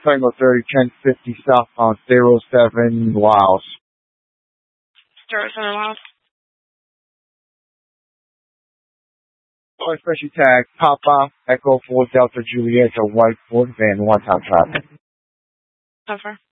Tango 30, 1050 southbound 07 Laos. 07 Laos. Special tag Papa Echo 4 Delta Juliet, a white Ford van, one-time traffic. Cover.